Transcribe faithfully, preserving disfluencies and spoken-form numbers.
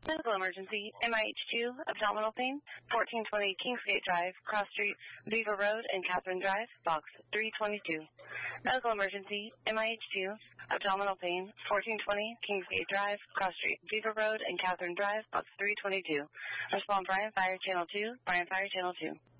Medical emergency, M I H two, abdominal pain, fourteen twenty Kingsgate Drive, Cross Street, Beaver Road, and Catherine Drive, box three twenty-two. Medical emergency, M I H two, abdominal pain, fourteen twenty Kingsgate Drive, Cross Street, Beaver Road, and Catherine Drive, box three twenty-two. Respond Brian Fire Channel two, Brian Fire Channel two.